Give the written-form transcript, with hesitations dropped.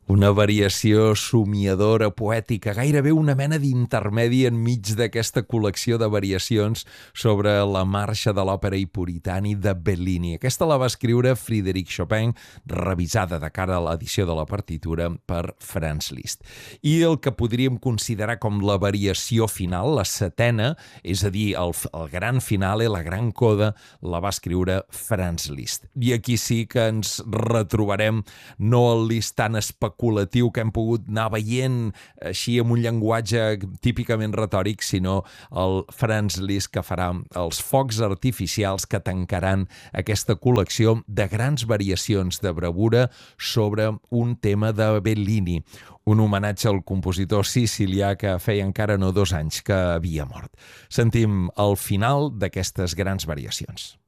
Una variació somiadora, poètica, gairebé una mena d'intermedi enmig d'aquesta col·lecció de variacions sobre la marxa de l'òpera Puritani de Bellini. Aquesta la va escriure Frédéric Chopin, revisada de cara a l'edició de la partitura per Franz Liszt. I el que podríem considerar com la variació final, la setena, és a dir, el gran finale, la gran coda, la va escriure Franz Liszt. I aquí sí que ens retrobarem no el Liszt tan especulatiu que hem pogut anar veient així amb un llenguatge típicament retòric, sinó el Franz Liszt que farà els focs artificials que tancaran aquesta col·lecció de grans variacions de bravura sobre un tema de Bellini, un homenatge al compositor sicilià que feia encara no 2 anys que havia mort. Sentim el final d'aquestes grans variacions.